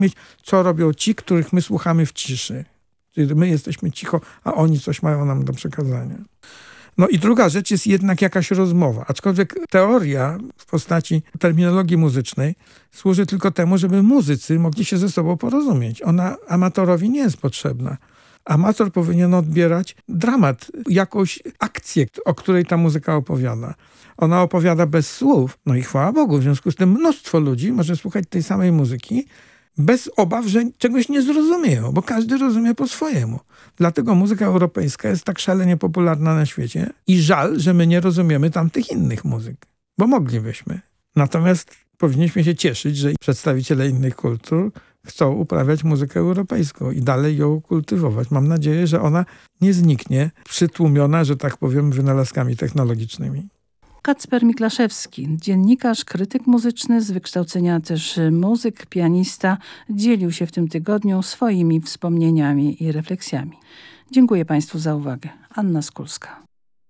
zrozumieć, co robią ci, których my słuchamy w ciszy. Czyli my jesteśmy cicho, a oni coś mają nam do przekazania. No i druga rzecz jest jednak jakaś rozmowa. Aczkolwiek teoria w postaci terminologii muzycznej służy tylko temu, żeby muzycy mogli się ze sobą porozumieć. Ona amatorowi nie jest potrzebna. Amator powinien odbierać dramat, jakąś akcję, o której ta muzyka opowiada. Ona opowiada bez słów, no i chwała Bogu. W związku z tym mnóstwo ludzi może słuchać tej samej muzyki bez obaw, że czegoś nie zrozumieją, bo każdy rozumie po swojemu. Dlatego muzyka europejska jest tak szalenie popularna na świecie i żal, że my nie rozumiemy tamtych innych muzyk, bo moglibyśmy. Natomiast powinniśmy się cieszyć, że przedstawiciele innych kultur chcą uprawiać muzykę europejską i dalej ją kultywować. Mam nadzieję, że ona nie zniknie przytłumiona, że tak powiem, wynalazkami technologicznymi. Kacper Miklaszewski, dziennikarz, krytyk muzyczny, z wykształcenia też muzyk, pianista, dzielił się w tym tygodniu swoimi wspomnieniami i refleksjami. Dziękuję Państwu za uwagę. Anna Skulska.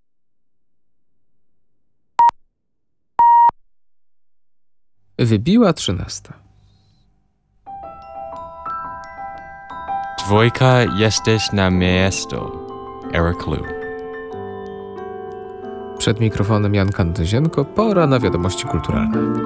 Wybiła 13. Dwójka jesteś na miasto. Eric Liu. Przed mikrofonem Jan Kandyzienko, pora na wiadomości kulturalne.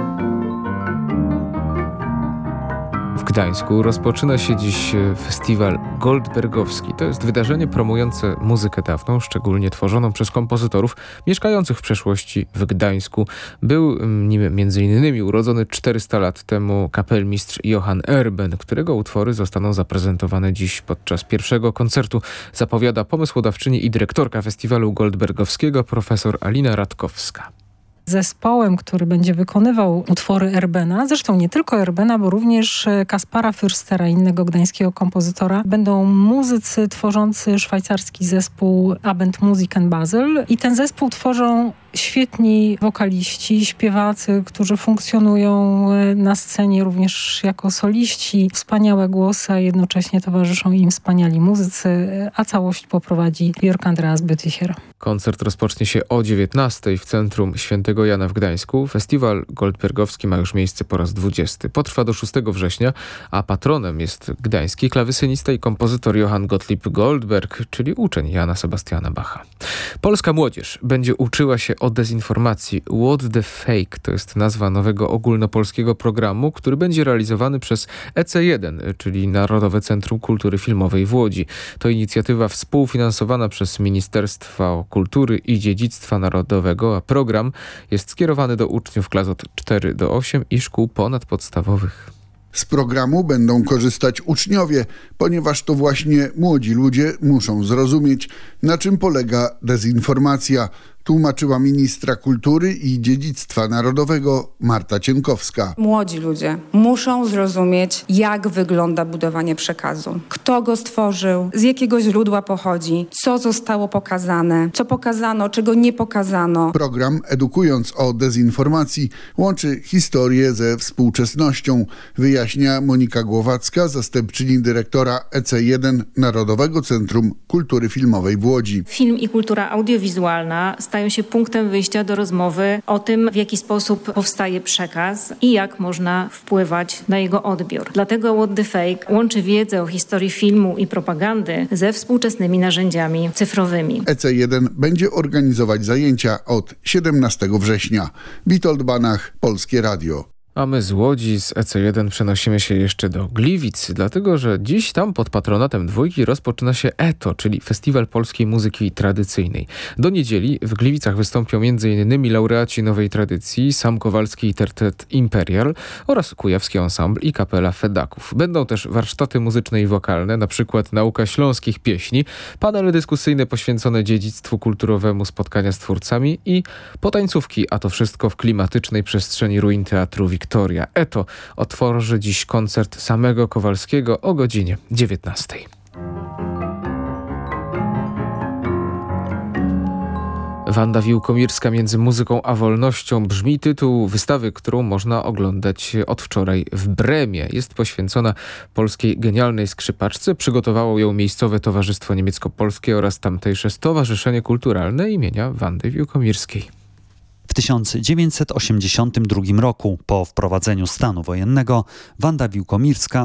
W Gdańsku rozpoczyna się dziś festiwal Goldbergowski. To jest wydarzenie promujące muzykę dawną, szczególnie tworzoną przez kompozytorów mieszkających w przeszłości w Gdańsku. Był nim m.in. urodzony 400 lat temu kapelmistrz Johann Erben, którego utwory zostaną zaprezentowane dziś podczas pierwszego koncertu, zapowiada pomysłodawczyni i dyrektorka festiwalu Goldbergowskiego profesor Alina Radkowska. Zespołem, który będzie wykonywał utwory Erbena, zresztą nie tylko Erbena, bo również Kaspara Fürstera, innego gdańskiego kompozytora, będą muzycy tworzący szwajcarski zespół Abend Musiken Basel i ten zespół tworzą świetni wokaliści, śpiewacy, którzy funkcjonują na scenie również jako soliści. Wspaniałe głosy, a jednocześnie towarzyszą im wspaniali muzycy, a całość poprowadzi Jörg Andreas Bütticher. Koncert rozpocznie się o 19:00 w Centrum Świętego Jana w Gdańsku. Festiwal Goldbergowski ma już miejsce po raz 20. Potrwa do 6 września, a patronem jest gdański klawesynista i kompozytor Johann Gottlieb Goldberg, czyli uczeń Jana Sebastiana Bacha. Polska młodzież będzie uczyła się o dezinformacji. What the Fake to jest nazwa nowego ogólnopolskiego programu, który będzie realizowany przez EC1, czyli Narodowe Centrum Kultury Filmowej w Łodzi. To inicjatywa współfinansowana przez Ministerstwo Kultury i Dziedzictwa Narodowego, a program jest skierowany do uczniów klas od 4 do 8 i szkół ponadpodstawowych. Z programu będą korzystać uczniowie, ponieważ to właśnie młodzi ludzie muszą zrozumieć, na czym polega dezinformacja, tłumaczyła ministra kultury i dziedzictwa narodowego Marta Cienkowska. Młodzi ludzie muszą zrozumieć, jak wygląda budowanie przekazu. Kto go stworzył, z jakiego źródła pochodzi, co zostało pokazane, co pokazano, czego nie pokazano. Program, edukując o dezinformacji, łączy historię ze współczesnością, wyjaśnia Monika Głowacka, zastępczyni dyrektora EC1 Narodowego Centrum Kultury Filmowej w Łodzi. Film i kultura audiowizualna stają się punktem wyjścia do rozmowy o tym, w jaki sposób powstaje przekaz i jak można wpływać na jego odbiór. Dlatego What the Fake łączy wiedzę o historii filmu i propagandy ze współczesnymi narzędziami cyfrowymi. EC1 będzie organizować zajęcia od 17 września. Witold Banach, Polskie Radio. A my z Łodzi, z EC1 przenosimy się jeszcze do Gliwic, dlatego że dziś tam pod patronatem Dwójki rozpoczyna się ETO, czyli Festiwal Polskiej Muzyki Tradycyjnej. Do niedzieli w Gliwicach wystąpią m.in. laureaci nowej tradycji, Sam Kowalski i Tertet Imperial oraz Kujawski Ensemble i Kapela Fedaków. Będą też warsztaty muzyczne i wokalne, np. nauka śląskich pieśni, panele dyskusyjne poświęcone dziedzictwu kulturowemu, spotkania z twórcami i potańcówki, a to wszystko w klimatycznej przestrzeni ruin Teatru Wiktoria. ETO otworzy dziś koncert samego Kowalskiego o godzinie 19:00. Wanda Wiłkomirska między muzyką a wolnością brzmi tytuł wystawy, którą można oglądać od wczoraj w Bremie. Jest poświęcona polskiej genialnej skrzypaczce. Przygotowało ją miejscowe Towarzystwo Niemiecko-Polskie oraz tamtejsze Stowarzyszenie Kulturalne imienia Wandy Wiłkomirskiej. W 1982 roku, po wprowadzeniu stanu wojennego, Wanda Wiłkomirska